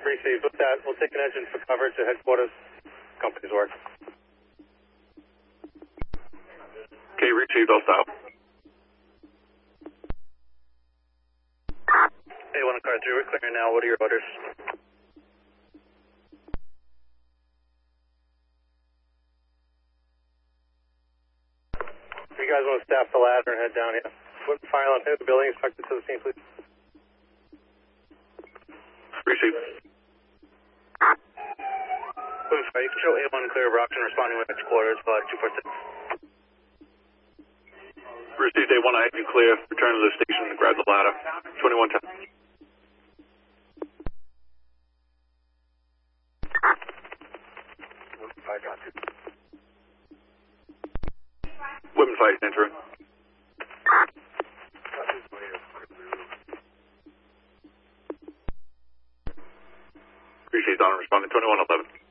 Received. With that, we'll take an engine for coverage at headquarters. Company's work. Okay, received. I'll stop. A1 car 3, we're clearing now. What are your orders? If you guys want to staff the ladder and head down here. What fire alarm hit the building, inspector to the scene, please. Received. You can show A1 clear of Brockton responding with headquarters, 246. Received A1, I have you clear. Return to the station and grab the ladder. 2110. Women fight entering. Appreciate Donna responding 2111.